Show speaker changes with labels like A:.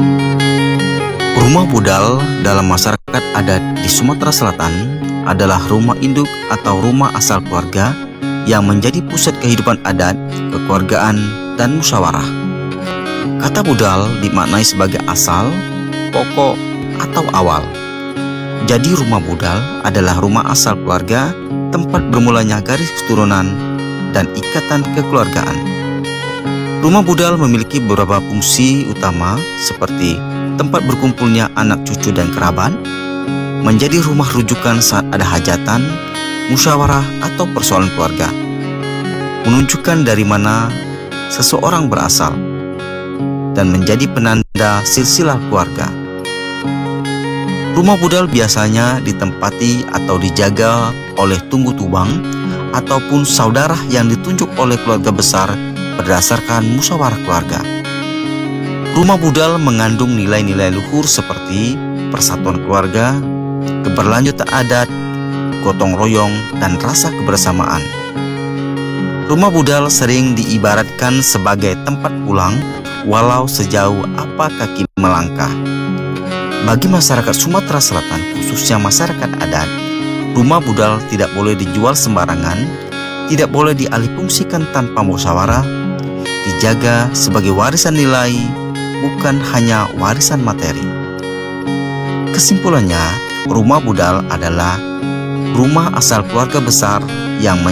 A: Rumah budal dalam masyarakat adat di Sumatera Selatan adalah rumah induk atau rumah asal keluarga yang menjadi pusat kehidupan adat, kekeluargaan, dan musyawarah. Kata budal dimaknai sebagai asal, pokok, atau awal. Jadi rumah budal adalah rumah asal keluarga, tempat bermulanya garis keturunan dan ikatan kekeluargaan. Rumah budal memiliki beberapa fungsi utama seperti tempat berkumpulnya anak cucu dan kerabat, menjadi rumah rujukan saat ada hajatan, musyawarah atau persoalan keluarga, menunjukkan dari mana seseorang berasal, dan menjadi penanda silsilah keluarga. Rumah budal biasanya ditempati atau dijaga oleh tunggu tubang ataupun saudara yang ditunjuk oleh keluarga besar berdasarkan musyawarah keluarga. Rumah budal mengandung nilai-nilai luhur seperti persatuan keluarga, keberlanjutan adat, gotong royong, dan rasa kebersamaan. Rumah budal sering diibaratkan sebagai tempat pulang walau sejauh apa kaki melangkah. Bagi masyarakat Sumatera Selatan, khususnya masyarakat adat, rumah budal tidak boleh dijual sembarangan, tidak boleh dialihfungsikan tanpa musyawarah, dijaga sebagai warisan nilai, bukan hanya warisan materi. Kesimpulannya, rumah budal adalah rumah asal keluarga besar yang